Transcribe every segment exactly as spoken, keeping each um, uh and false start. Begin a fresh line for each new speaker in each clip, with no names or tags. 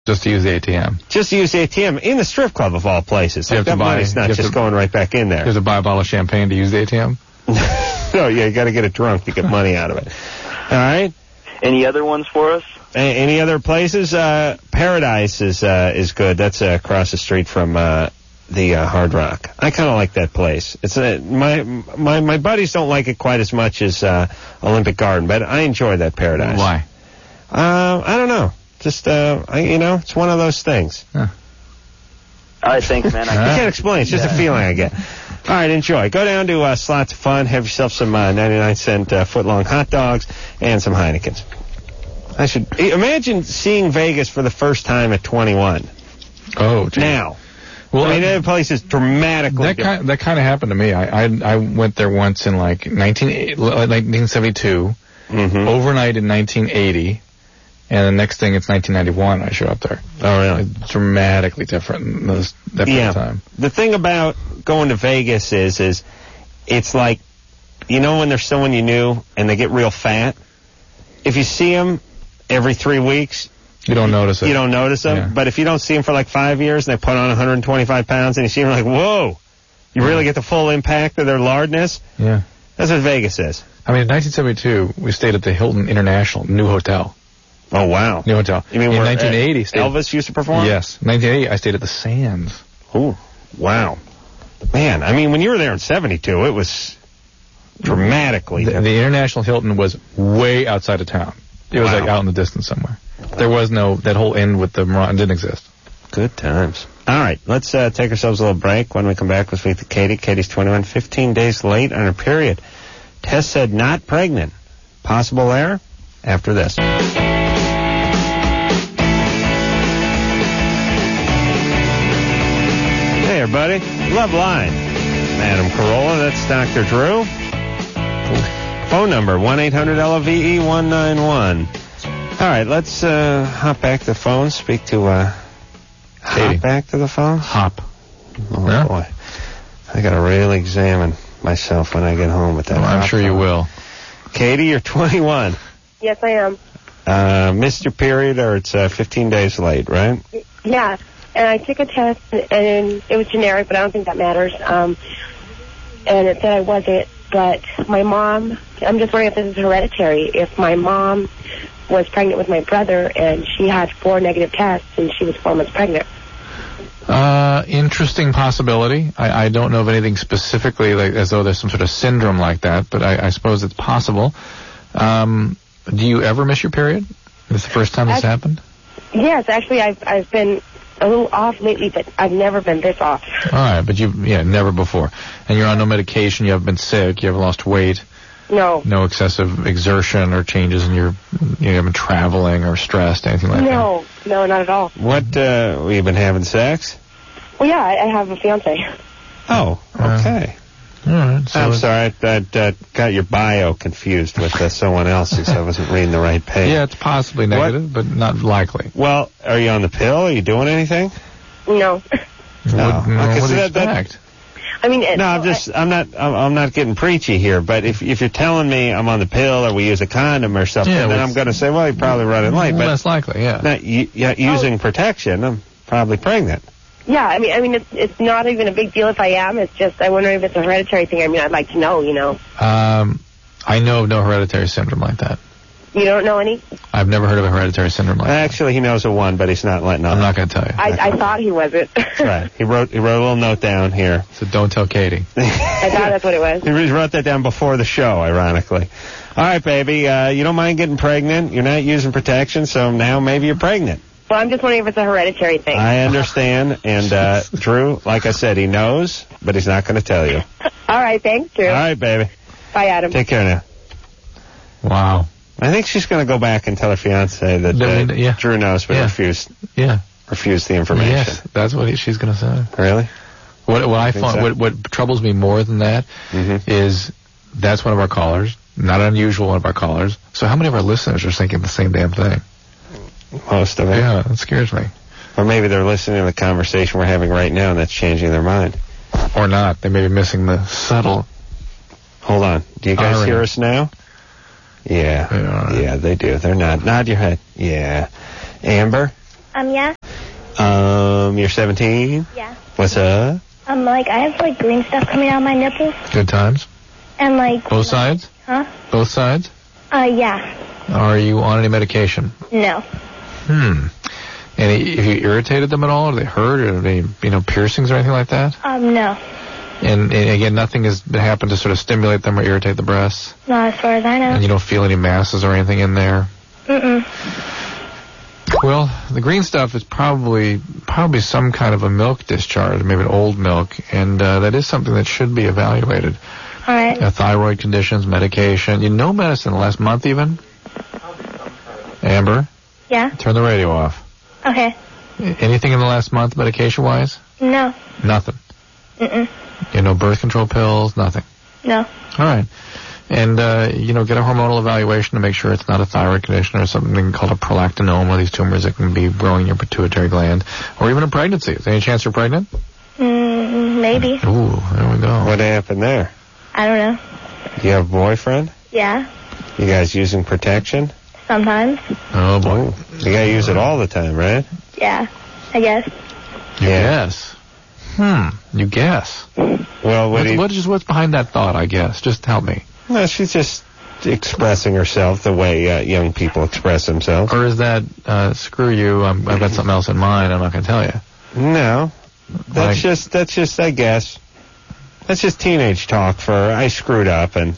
Just to use the A T M.
Just to use the A T M in the strip club of all places.
You
Like,
have to
that
buy-
money's not
you have
just
to-
going right back in there.
You have to buy a bottle of champagne to use the A T M?
No, yeah, you got to get it drunk to get money out of it. All right.
Any other ones for us?
A- any other places? Uh, Paradise is uh, is good. That's uh, across the street from uh, the uh, Hard Rock. I kind of like that place. It's uh, my my my buddies don't like it quite as much as uh, Olympic Garden, but I enjoy that Paradise.
Why?
Uh, I don't know. Just uh, I, you know, it's one of those things.
Huh.
All right, thanks, man. I
I can't explain. It's just a feeling I get. All right, enjoy. Go down to uh, Slots of Fun. Have yourself some uh, ninety-nine cent uh, foot-long hot dogs and some Heinekens. I should imagine seeing Vegas for the first time at twenty-one.
Oh, geez.
Now.
Well,
I mean,
I-
that place is dramatically
That
different.
kind, that kind of happened to me. I, I I went there once in like nineteen, like nineteen seventy-two,
Mm-hmm.
overnight in nineteen eighty, and the next thing it's nineteen ninety-one. I show up there.
Oh, really?
It's dramatically different in those, that period
Yeah.
of time.
The thing about going to Vegas is, is it's like, you know when there's someone you knew and they get real fat? If you see them every three weeks,
You don't notice it.
you don't notice them.
Yeah.
But if you don't see them for like five years and they put on one hundred twenty-five pounds and you see them like, whoa, you really get the full impact of their lardness?
Yeah.
That's what Vegas is.
I mean, in nineteen seventy-two, we stayed at the Hilton International, new hotel.
Oh, wow.
New hotel.
You mean
in
where
nineteen eighty,
uh,
stayed,
Elvis used to perform?
Yes. nineteen eighty, I stayed at the Sands.
Ooh, wow. Man, I mean, when you were there in seventy-two, it was dramatically
The,
different.
the International Hilton was way outside of town. It was
Wow.
like out in the distance somewhere. There was no, that whole inn with the Moran didn't exist.
Good times. All right, let's uh, take ourselves a little break. When we come back, we'll speak to Katie. Katie's twenty-one, fifteen days late on her period. Tess said not pregnant. Possible error? After this. Hey, everybody. Love Line. Madam Carolla, that's Doctor Drew. Phone number, one eight hundred L O V E one nine one. All right, let's uh, hop back to the phone, speak to... Uh,
Katie.
Hop back to the phone?
Hop.
Oh,
Yeah?
boy. I got to really examine myself when I get home with that.
Well, I'm
hop
sure you
phone.
will.
Katie, you're twenty-one.
Yes, I am.
Uh, missed your period, or it's uh, fifteen days late, right?
Yeah, and I took a test, and it was generic, but I don't think that matters. Um, and it said I wasn't, but my mom, I'm just wondering if this is hereditary. If my mom was pregnant with my brother, and she had four negative tests, and she was four months pregnant.
Uh, interesting possibility. I, I don't know of anything specifically like as though there's some sort of syndrome like that, but I, I suppose it's possible. Um, do you ever miss your period? Is this the first time this
Actually-
happened?
Yes, actually, I've I've been a little off lately, but I've never been this off.
All right, but you, yeah, never before. And you're on no medication, you haven't been sick, you haven't lost weight,
No.
no excessive exertion or changes in your, you haven't been traveling or stressed, anything like that?
No, no, not at all.
What, uh, you been having sex?
Well, yeah, I, I have a fiance.
Oh, okay.
All right. So
I'm
it's-
sorry, I, I uh, got your bio confused with uh, someone else's. I wasn't reading the right page.
Yeah, it's possibly negative, but not likely.
Well, are you on the pill? Are you doing anything?
No.
No.
What, no,
Okay,
what
so
do you
that- that-
expect?
I mean, it,
No, I'm just, I'm not, I'm, I'm not getting preachy here, but if if you're telling me I'm on the pill or we use a condom or something,
Yeah,
then
well,
I'm going to say, well, you're probably running late, but
Less likely, yeah.
not u- yeah, using protection, I'm probably pregnant.
Yeah, I mean, I mean, it's it's not even a big deal if I am. It's just I wonder if it's a hereditary thing. I mean, I'd like to know. You know,
Um, I know of no hereditary syndrome like that.
you don't know any.
I've never heard of a hereditary syndrome like that.
Actually, he knows of one, but he's not letting on.
I'm not going to tell you.
I I thought he wasn't.
That's right. He wrote, he wrote a little note down here.
So don't tell Katie.
I thought that's what it was.
He wrote that down before the show, ironically. All right, baby, uh, you don't mind getting pregnant. You're not using protection, so now maybe you're pregnant.
Well, I'm just wondering if it's a hereditary thing.
I understand, and uh, Drew, like I said, he knows, but he's not going to tell you.
All right, thanks, Drew.
All right, baby.
Bye, Adam.
Take care now.
Wow.
I think she's going to go back and tell her fiance that
That
uh,
we- yeah.
Drew knows, but
Yeah.
refused
Yeah.
refused the information.
Yes, that's what he, she's going to say.
Really?
What, what I
think
find,
so.
what, what troubles me more than that
Mhm.
is that's one of our callers, not unusual one of our callers. So how many of our listeners are thinking the same damn thing?
Most of it.
Yeah, that scares me.
Or maybe they're listening to the conversation we're having right now, and that's changing their mind.
Or not. They may be missing the subtle.
Hold on. Do you guys
Irony.
hear us now? Yeah.
Yeah.
Yeah, they do. They're not. Nod your head. Yeah. Amber?
Um, yeah?
Um, you're seventeen?
Yeah.
What's up?
Um, like, I have, like, green stuff coming out of my nipples.
Good times?
And, like...
Both sides?
Huh?
Both sides?
Uh, yeah.
Are you on any medication?
No.
Hmm. Any, have you irritated them at all? Are they hurt? Or are they, you know, piercings or anything like that?
Um, no.
And, and again, nothing has happened to sort of stimulate them or irritate the breasts?
Not as far as I know.
And you don't feel any masses or anything in there?
Mm-mm.
Well, the green stuff is probably probably some kind of a milk discharge, maybe an old milk, and uh, that is something that should be evaluated.
All right.
Uh, thyroid conditions, medication. You know medicine the last month even? Amber?
Yeah?
Turn the radio off.
Okay.
Anything in the last month medication-wise?
No.
Nothing.
Mm-mm.
You know, birth control pills? Nothing.
No.
All right. And, uh, you know, get a hormonal evaluation to make sure it's not a thyroid condition or something called a prolactinoma, these tumors that can be growing in your pituitary gland, or even a pregnancy. Is there any chance you're pregnant?
Mm, maybe.
Ooh, there we go.
What happened there?
I don't know.
Do you have a boyfriend?
Yeah.
You guys using protection?
Sometimes.
Oh, boy.
Oh, you gotta use it all the time, right?
Yeah. I guess.
You
Yeah.
guess. Hmm. You guess.
Well, what
What,
do you...
what is, what's behind that thought, I guess? Just help me.
Well, she's just expressing herself the way uh, young people express themselves.
Or is that, uh, screw you, I'm, I've got something else in mind, I'm not going to tell you.
No. That's
Like-
just, that's just, I guess, that's just teenage talk for, I screwed up and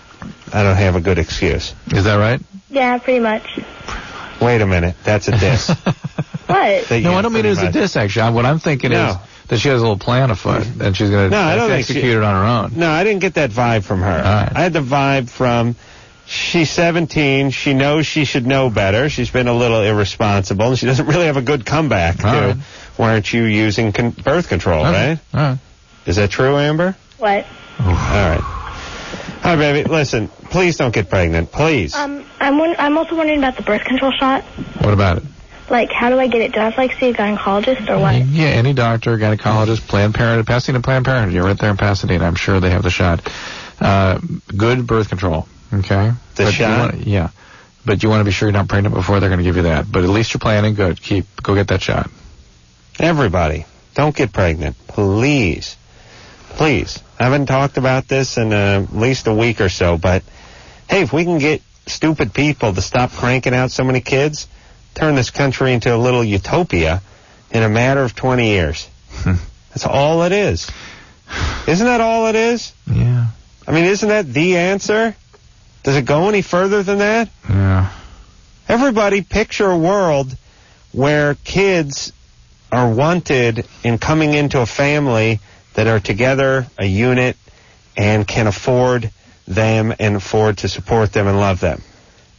I don't have a good excuse.
Is that right?
Yeah, pretty much.
Wait a minute, that's a diss.
What?
That
No,
you
I don't mean it
pretty
as a
much-
diss, actually. What I'm thinking
No.
is that she has a little plan afoot, and she's going to
No, I don't think
execute
she-
it on her own.
No, I didn't get that vibe from her.
right.
I had the vibe from, she's seventeen, she knows she should know better, she's been a little irresponsible, and she doesn't really have a good comeback
All
to,
right.
why aren't you using con- birth control,
Okay.
right?
All right.
Is that true, Amber?
What?
All right. All right, baby, listen, please don't get pregnant, please.
Um, I'm won- I'm also wondering about the birth control shot.
What about it?
Like, how do I get it? Do I have to, like, see a gynecologist or what?
Yeah, any doctor, gynecologist, Planned Parenthood, Pasadena Planned Parenthood. You're right there in Pasadena. I'm sure they have the shot. Uh, good birth control, okay?
The
But you
shot?
wanna- yeah. But you want to be sure you're not pregnant before they're going to give you that. But at least you're planning good. Keep, go get that shot.
Everybody, don't get pregnant, please. Please. I haven't talked about this in uh, at least a week or so, but hey, if we can get stupid people to stop cranking out so many kids, turn this country into a little utopia in a matter of twenty years. That's all it is. Isn't that all it is?
Yeah.
I mean, isn't that the answer? Does it go any further than that?
Yeah.
Everybody picture a world where kids are wanted in coming into a family that are together, a unit, and can afford them and afford to support them and love them.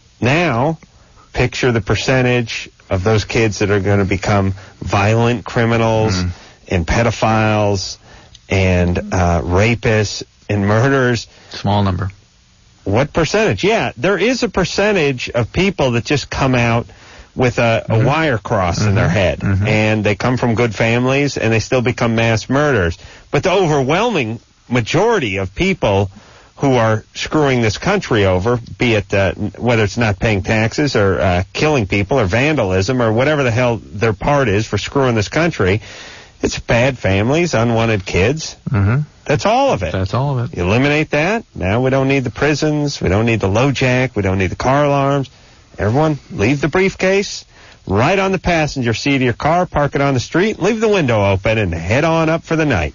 Now, picture the percentage of those kids that are going to become violent criminals
Mhm.
and pedophiles and uh, rapists and murderers.
Small number.
What percentage? Yeah, there is a percentage of people that just come out with a, a
Mhm.
wire cross in
Mhm.
their head,
Mhm.
and they come from good families, and they still become mass murderers. But the overwhelming majority of people who are screwing this country over, be it uh, whether it's not paying taxes or uh, killing people or vandalism or whatever the hell their part is for screwing this country, it's bad families, unwanted kids.
Mm-hmm.
That's all of it.
That's all of it.
You eliminate that, now we don't need the prisons, we don't need the LoJack, we don't need the car alarms. Everyone, leave the briefcase right on the passenger seat of your car, park it on the street, leave the window open, and head on up for the night.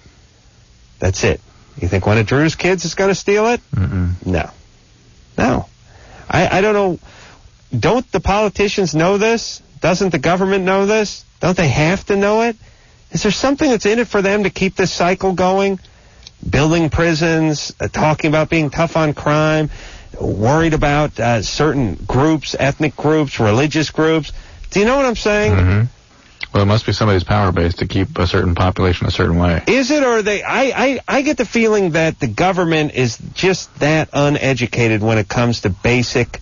That's it. You think one of Drew's kids is going to steal it?
Mm-mm.
No. No. I, I don't know. Don't the politicians know this? Doesn't the government know this? Don't they have to know it? Is there something that's in it for them to keep this cycle going? Building prisons, uh, talking about being tough on crime, worried about uh, certain groups, ethnic groups, religious groups. Do you know what I'm saying?
Mm-hmm. Well, it must be somebody's power base to keep a certain population a certain way.
Is it, or are they? I, I, I get the feeling that the government is just that uneducated when it comes to basic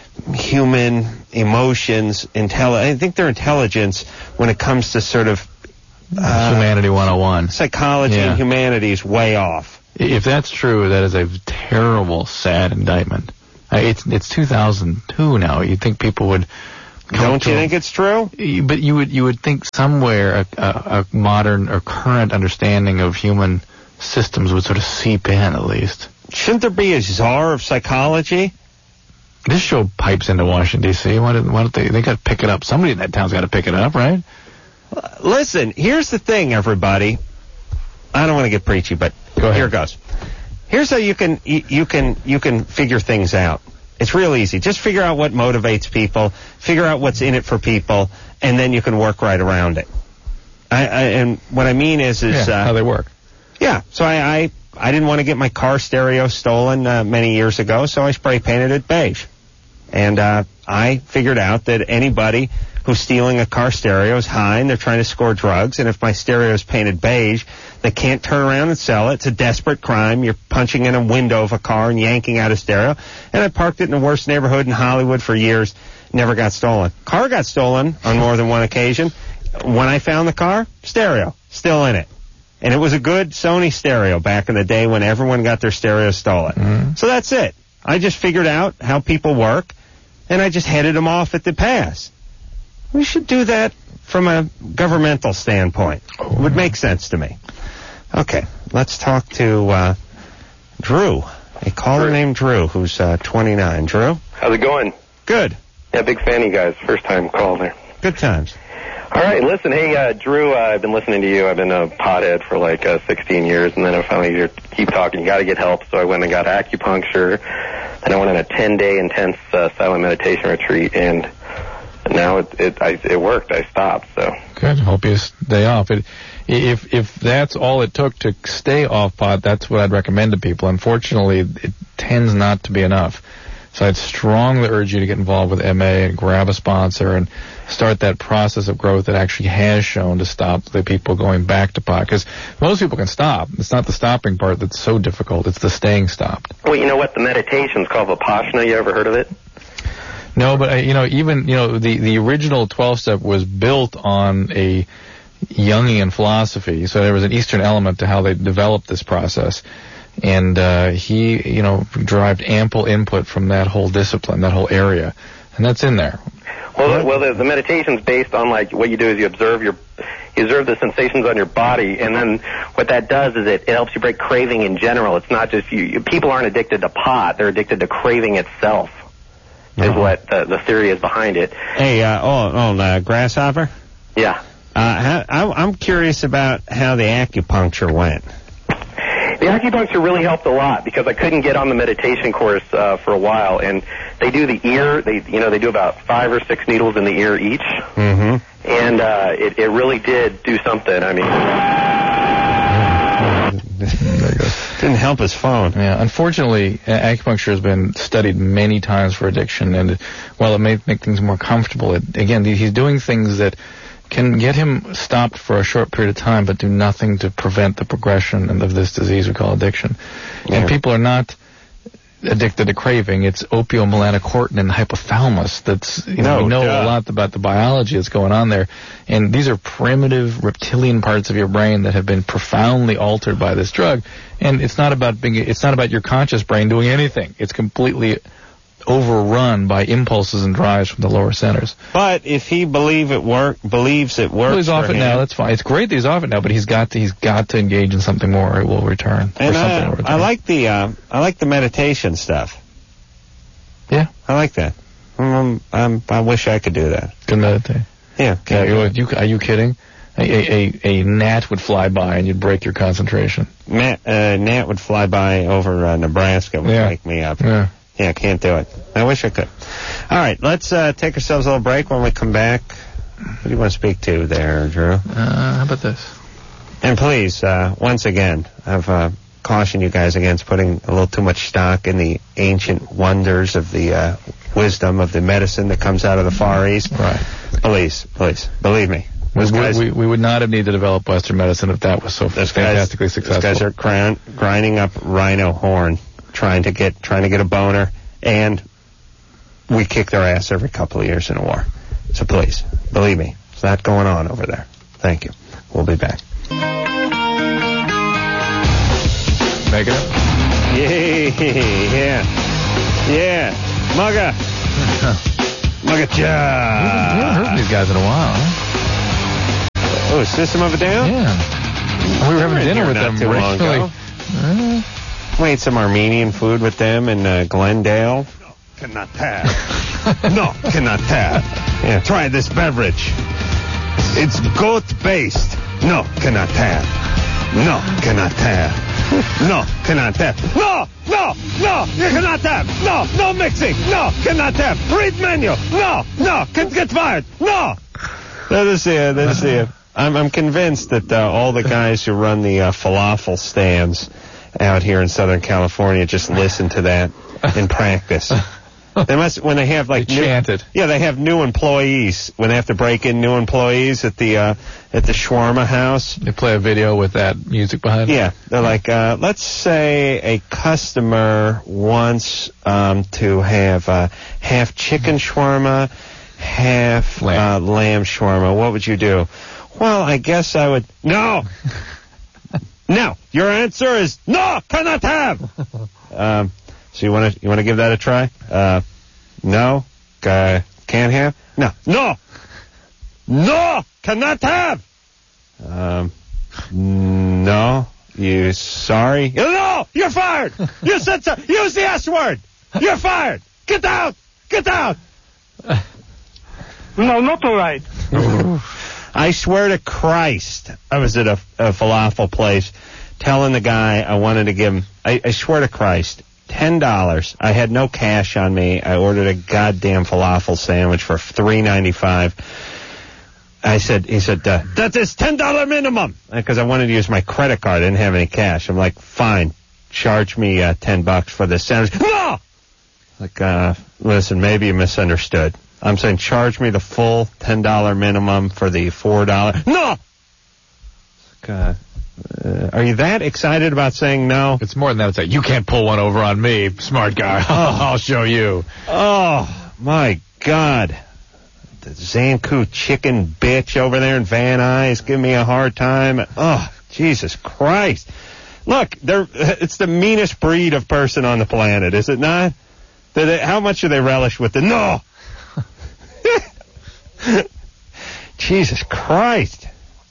human emotions, intelli- I think their intelligence when it comes to sort of uh,
Humanity one oh one.
psychology
Yeah.
and humanities way off.
If that's true, that is a terrible, sad indictment. Uh, It's it's two thousand two now. You'd think people would
Don't you think it's true?
But you would you would think somewhere a, a, a modern or current understanding of human systems would sort of seep in at least.
Shouldn't there be a czar of psychology?
This show pipes into Washington, D C Why don't, why don't they? They got to pick it up. Somebody in that town's got to pick it up, right?
Uh, listen, here's the thing, everybody. I don't want to get preachy, but
Go ahead.
Here goes. Here's how you can you, you can you can figure things out. It's real easy. Just figure out what motivates people, figure out what's in it for people, and then you can work right around it. I, I and what I mean is is
yeah,
uh,
how they work.
Yeah. So I I, I didn't want to get my car stereo stolen uh, many years ago, so I spray painted it beige. And uh, I figured out that anybody who's stealing a car stereo is high and they're trying to score drugs. And if my stereo is painted beige, they can't turn around and sell it. It's a desperate crime. You're punching in a window of a car and yanking out a stereo. And I parked it in the worst neighborhood in Hollywood for years. Never got stolen. Car got stolen on more than one occasion. When I found the car, stereo still in it. And it was a good Sony stereo back in the day when everyone got their stereo stolen.
Mm-hmm.
So that's it. I just figured out how people work, and I just headed them off at the pass. We should do that from a governmental standpoint. It would make sense to me. Okay, let's talk to uh, Drew, a caller
Drew.
named Drew, who's uh, twenty-nine. Drew?
How's it going?
Good.
Yeah, big fan of you guys. First time call there.
Good times.
All right, listen, hey, uh, Drew, uh, I've been listening to you. I've been a pothead for like uh, sixteen years, and then I finally hear, keep talking. You got to get help, so I went and got acupuncture. Then I went on a ten-day intense uh, silent meditation retreat, and now it it, I, it worked. I stopped. So
Good. Hope you stay off it. If if that's all it took to stay off pot, that's what I'd recommend to people. Unfortunately, it tends not to be enough. So I'd strongly urge you to get involved with M A and grab a sponsor and start that process of growth that actually has shown to stop the people going back to pot. Because most people can stop. It's not the stopping part that's so difficult. It's the staying stopped.
well, you know what? The meditation's called Vipassana. You ever heard of it?
No, but, uh, you know, even, you know, the, the original twelve-step was built on a Jungian philosophy. So there was an Eastern element to how they developed this process. And uh, he, you know, derived ample input from that whole discipline, that whole area. And that's in there.
Well, the, well, the, the meditation's based on, like, what you do is you observe your, you observe the sensations on your body, and then what that does is it, it helps you break craving in general. It's not just you, you. People aren't addicted to pot; they're addicted to craving itself. Is
Uh-huh.
what the, the theory is behind it.
Hey, uh, oh, oh uh, Grasshopper?
Yeah.
Uh, how, I, I'm curious about how the acupuncture went.
The acupuncture really helped a lot because I couldn't get on the meditation course uh, for a while, and they do the ear. They, you know, they do about five or six needles in the ear each,
Mm-hmm.
and uh, it, it really did do something. I mean,
Didn't help his phone.
Yeah, unfortunately, a- acupuncture has been studied many times for addiction, and while it may make things more comfortable, it, again, he's doing things that can get him stopped for a short period of time, but do nothing to prevent the progression of this disease we call addiction.
Yeah.
And people are not addicted to craving. It's opiomelanocortin and hypothalamus. That's, you know,
No,
we know
duh.
a lot about the biology that's going on there. And these are primitive reptilian parts of your brain that have been profoundly altered by this drug. And it's not about being, it's not about your conscious brain doing anything. It's completely overrun by impulses and drives from the lower centers.
But if he believe it work, believes it works
Well, he's off
for
it
him,
now. That's fine. It's great that he's off it now, but he's got to, he's got to engage in something more, or it will return. Or
And
something
I,
will return.
I like the uh, I like the meditation stuff.
Yeah.
I like that. Um, um, I wish I could do that.
Good meditate.
Yeah.
Yeah, you, you, are you kidding? A, a, a, a gnat would fly by and you'd break your concentration.
Matt, uh, Nat would fly by over uh, Nebraska would
Yeah.
wake me up.
Yeah.
Yeah, can't do it. I wish I could. All right, let's uh, take ourselves a little break. When we come back, what do you want to speak to there, Drew?
Uh, how about this?
And please, uh, once again, I've uh, cautioned you guys against putting a little too much stock in the ancient wonders of the uh, wisdom of the medicine that comes out of the Far East.
Right.
Please, please, believe me.
We,
Those guys,
we, we would not have needed to develop Western medicine if that was so
those
fantastically
guys,
successful.
Those guys are grind, grinding up rhino horn, trying to get trying to get a boner, and we kick their ass every couple of years in a war. So please, believe me, it's not going on over there. Thank you. We'll be back.
Make it up?
Yeah, yeah, yeah. Mugga, Look at
We
ya.
haven't heard from these guys in a while. Huh?
Oh, System of a Down?
Yeah. We were having
in
dinner
here
with
not
them
too long
recently.
ago.
Uh,
We ate some Armenian food with them in uh, Glendale. No, cannot have. No, cannot have. Yeah, try this beverage. It's goat-based. No, cannot have. No, cannot have. No, cannot have. No, no, no, you cannot have. No, no mixing. No, cannot have. Read menu. No, no, can get fired. No. That is it. That is it. I'm, I'm convinced that uh, all the guys who run the uh, falafel stands out here in Southern California just listen to that in practice. They must, when they have like
They
new,
chant it.
yeah, they have new employees when they have to break in new employees at the uh, at the shawarma house.
They play a video with that music behind it.
Yeah, they're like, uh, let's say a customer wants um, to have uh, half chicken shawarma, half
Lamb.
Uh, lamb shawarma. What would you do? Well, I guess I would. No. No. Your answer is no. Cannot have. Um, so you want to you want to give that a try? Uh, no. Uh, can't have. No. No. No. Cannot have. Um, no. You sorry? No. You're fired. You said so. Use the S word. You're fired. Get out. Get out.
No, not all right.
I swear to Christ, I was at a, a falafel place telling the guy I wanted to give him, I, I swear to Christ, ten dollars. I had no cash on me. I ordered a goddamn falafel sandwich for three ninety-five. I said, he said, uh, that is ten dollars minimum. Because I wanted to use my credit card. I didn't have any cash. I'm like, fine, charge me uh, ten bucks for this sandwich. No! Like, uh, listen, maybe you misunderstood. I'm saying charge me the full ten dollars minimum for the four dollars. No! Uh, uh, are you that excited about saying no?
It's more than that. It's like, you can't pull one over on me, smart guy. I'll show you.
Oh, my God. The Zanku chicken bitch over there in Van Nuys giving me a hard time. Oh, Jesus Christ. Look, they're, it's the meanest breed of person on the planet, is it not? They, how much do they relish with the no? Jesus Christ.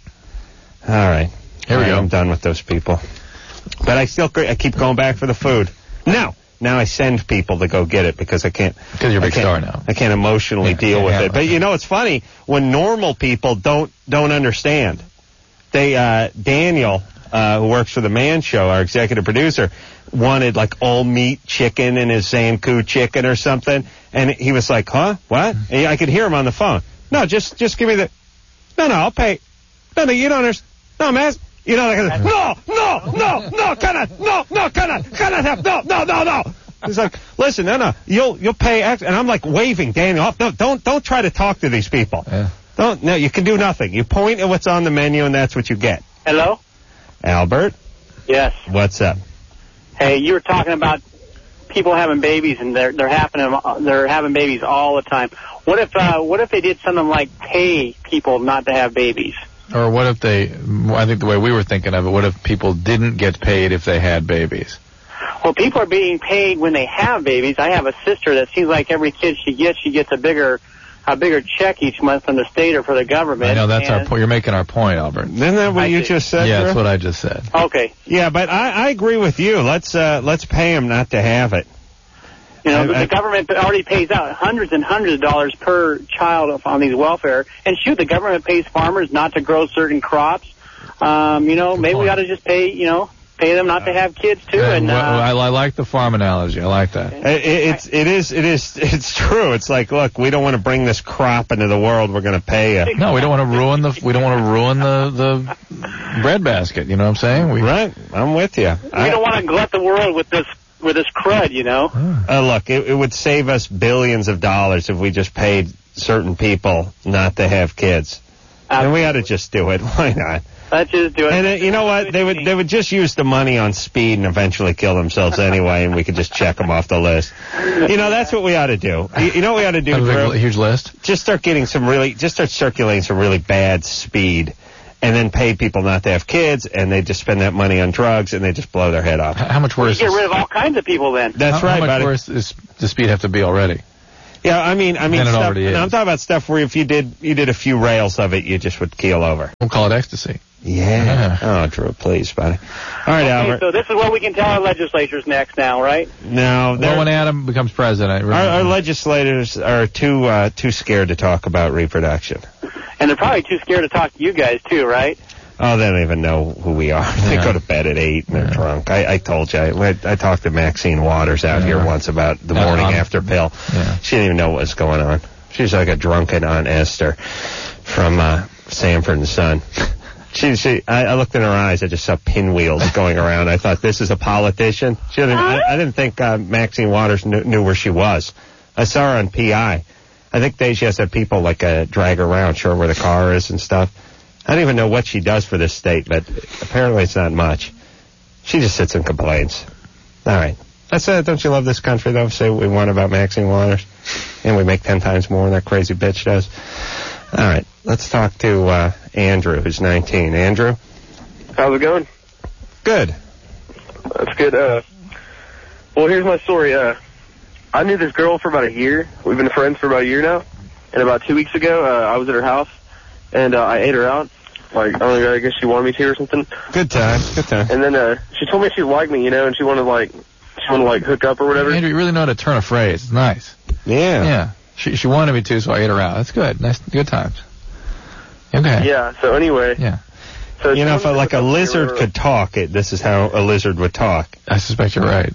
All right.
Here we
All right,
go.
I'm done with those people. But I still I keep going back for the food. Now, now I send people to go get it because I can't.
Because you're a
I
big
can't-
star now.
I can't emotionally
Yeah,
deal
yeah,
with
yeah.
it. But you know, it's funny when normal people don't don't understand. They uh, Daniel, uh, who works for the Man Show, our executive producer, wanted like all meat chicken in his Zanku chicken or something, and he was like, "Huh? What?" And I could hear him on the phone. No, just just give me the. No, no, I'll pay. No, no, you don't understand. No, man. You know, like, no, no, no, no, cannot, no, no, cannot, cannot have, no, no, no, no. He's like, listen, no, no, you'll you'll pay X, and I'm like waving Daniel off. No, don't don't try to talk to these people.
Yeah.
Don't. No, you can do nothing. You point at what's on the menu, and that's what you get.
Hello?
Albert,
Yes.
what's up?
Hey, you were talking about people having babies, and they're they're having they're having babies all the time. What if uh, what if they did something like pay people not to have babies?
Or what if they, I think the way we were thinking of it, what if people didn't get paid if they had babies?
Well, people are being paid when they have babies. I have a sister that seems like every kid she gets, she gets a bigger a bigger check each month from the state or for the government.
I know, that's our
and-
point. You're making our point, Albert.
Isn't that what
I
you
see.
just said?
Yeah,
Drew?
that's what I just said.
Okay.
Yeah, but I, I agree with you. Let's uh, let's pay them not to have it.
You know,
I-
the
I-
government already pays out hundreds and hundreds of dollars per child on these welfare. And shoot, the government pays farmers not to grow certain crops. Um, you know, maybe we
point.
ought to just pay, you know, pay them not to have kids too.
Yeah,
and
well,
uh,
I, I like the farm analogy. I like that.
It, it's it is it is it's true. It's like, look, we don't want to bring this crop into the world. We're going to pay you.
No, we don't want to ruin the we don't want to ruin the the bread basket. You know what I'm saying? We,
Right? I'm with you.
we don't want to glut the world with this with this crud, you know.
Uh, look, it, it would save us billions of dollars if we just paid certain people not to have kids. And we ought to just do it. Why not?
Let's just do it.
And uh, you know what? They would they would just use the money on speed and eventually kill themselves anyway, and we could just check them off the list. You know, that's what we ought to do. You, you know what we ought to do,
Have a
Drew?
big, huge list.
Just start getting some really, just start circulating some really bad speed, and then pay people not to have kids, and they just spend that money on drugs, and they just blow their head off.
How how much
We
worse?
get
is-
rid of all kinds of people then.
That's
how,
right,
How much
buddy.
worse does the speed have to be already?
Yeah, I mean, I mean,
Than it
stuff,
already is.
I'm talking about stuff where if you did you did a few rails of it, you just would keel over.
We'll call it ecstasy.
Yeah. Oh, Drew, please, buddy. All right,
Okay,
Albert.
so this is what we can tell our legislatures next now, right?
No, they're-
Well, when Adam becomes president,
our, our legislators are too uh, too scared to talk about reproduction.
And they're probably too scared to talk to you guys, too, right?
Oh, they don't even know who we are. They
Yeah.
go to bed at eight and they're drunk. I, I told you. I, I talked to Maxine Waters out
Yeah.
here once about the
Uh,
morning
um,
after pill.
Yeah.
She didn't even know what was going on. She's like a drunken Aunt Esther from uh, Sanford and Son. She, she, I, I looked in her eyes. I just saw pinwheels going around. I thought, this is a politician. She didn't, I, I didn't think uh, Maxine Waters knew, knew where she was. I saw her on P I. I think they, she has to have people like uh, drag her around, show her where the car is and stuff. I don't even know what she does for this state, but apparently it's not much. She just sits and complains. All right. That's it. Don't you love this country, though? Say what we want about Maxine Waters, and we make ten times more than that crazy bitch does. All right. Let's talk to uh, Andrew, who's nineteen. Andrew?
How's it going?
Good.
That's good. Uh, well, here's my story. Uh, I knew this girl for about a year. We've been friends for about a year now. And about two weeks ago, uh, I was at her house, and uh, I ate her out. Like, I don't know, I guess she wanted me to or something.
Good time. Good time.
And then uh, she told me she liked me, you know, and she wanted, like, she wanted to, like, hook up or whatever.
Andrew, you really know how to turn a phrase. It's nice.
Yeah.
Yeah. She she wanted me to, so I ate her out. That's good. Nice, good times. Okay.
Yeah, so anyway.
Yeah.
So
You
she
know, if
wanted
a,
to
like
hook
a
up with
lizard
her-
could talk, it, this is how a lizard would talk.
I suspect you're right.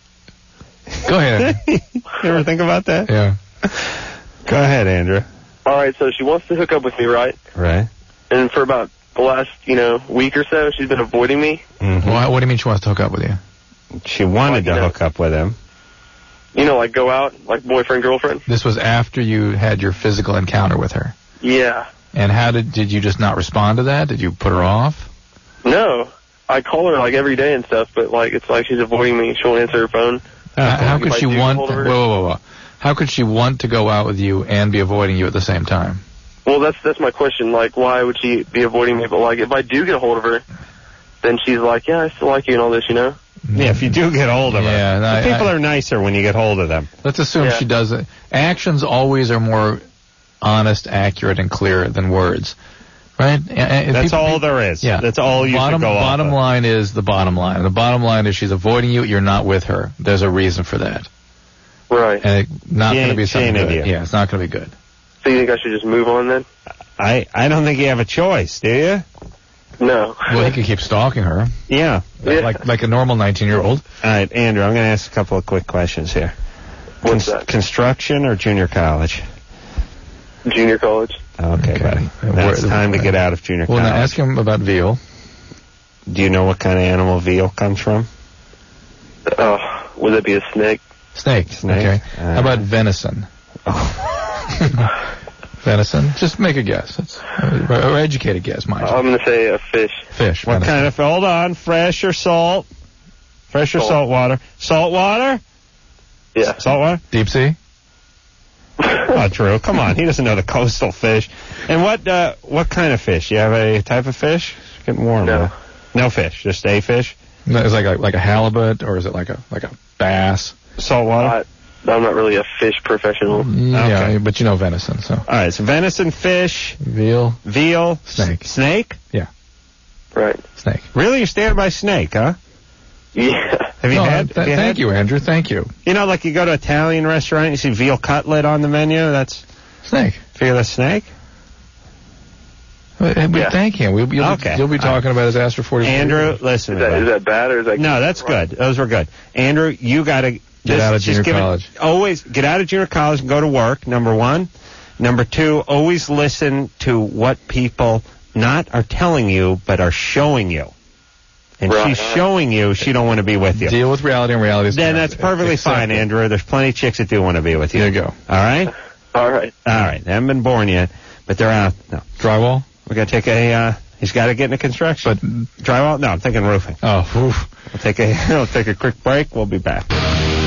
Go ahead.
You ever think about that?
Yeah.
Go ahead, Andrew.
All right, so she wants to hook up with me, right?
Right.
And for about the last, you know, week or so, she's been avoiding me.
Mm-hmm.
Why, what do you mean she wants to hook up with you?
She wanted
Like,
to
you know-
hook up with him.
You know, like go out, like boyfriend, girlfriend.
This was after you had your physical encounter with her.
Yeah.
And how did did you just not respond to that? Did you put her off?
No. I call her, like, every day and stuff, but, like, it's like she's avoiding me. She won't answer her phone.
How, how could
If I
she
do
want?
hold
Whoa,
of her-
whoa, whoa, whoa! How could she want to go out with you and be avoiding you at the same time?
Well, that's that's my question. Like, why would she be avoiding me? But, like, if I do get a hold of her, then she's like, yeah, I still like you and all this, you know?
Yeah, if you do get hold of
Yeah,
her.
no, I-
People
I-
are nicer when you get hold of them.
Let's assume
Yeah.
she does it. Actions always are more honest, accurate, and clear than words, right? And- and
That's
people-
all there is.
Yeah.
That's all you
bottom,
should go off
Bottom
of.
line is the bottom line. The bottom line is she's avoiding you. You're not with her. There's a reason for that,
Right.
and it's not
She
going to
ain't-
be
she
something
ain't
good.
into you.
Yeah, it's not going to be good.
So you think I should just move on then?
I, I don't think you have a choice, do you?
No.
Well, he could keep stalking her,
Yeah.
Yeah.
like like a normal nineteen-year-old.
All right, Andrew, I'm going to ask a couple of quick questions here.
What's
Cons-
that?
Construction or junior college?
Junior college.
Okay,
Okay.
buddy.
Uh,
Now it's
where-
time to get out of junior
Well,
college.
now ask him about veal.
Do you know what kind of animal veal comes from?
Oh, would that be a snake?
Snake.
Snake.
Okay.
Uh,
How about venison? Venison. Just make a guess. It's uh, or educated guess, mind you.
I'm going to say a fish.
Fish.
What
venison.
kind of, hold on, fresh or salt? Fresh or
Salt.
salt water? Salt water?
Yeah.
Salt water?
Deep sea.
Oh, Drew, come on. He doesn't know the coastal fish. And what uh, what kind of fish? You have a type of fish? It's getting warm.
No.
huh? No fish, just a fish?
No, is it like a, like a halibut, or is it like a like a bass?
Salt water?
I, I'm not really a fish professional.
Yeah,
Okay.
but you know venison, so
All right, so venison, fish,
veal,
veal,
Snake.
s- snake?
Right.
snake.
Really? You're standing by snake, huh?
Yeah.
Have you
No,
had?
th-
have you
thank
had-
you, Andrew. Thank you.
You know, like you go to an Italian restaurant, you see veal cutlet on the menu. That's
Snake.
feel a snake.
Uh, but
Yeah.
Thank him. We'll, you'll,
Okay.
be, you'll be talking about his ass for forty.
Andrew, listen.
Is that,
to me,
is that bad or is that
No, that's good. Those were good. Andrew, you got to
Get out of junior
give it-
college.
always get out of junior college and go to work. Number one. Number two, always listen to what people not are telling you, but are showing you. And
Right.
she's showing you she don't want to be with you.
Deal with reality, and reality is
Then that's perfectly
Accept
fine,
it.
Andrew. There's plenty of chicks that do want to be with you.
There you go.
All right?
All right.
All right. They haven't been born yet, but they're out. No.
Drywall,
We're going to take a, uh, he's got to get into construction.
but
Drywall? No, I'm thinking roofing.
oh, oof.
We'll take a, we'll take a quick break. We'll be back.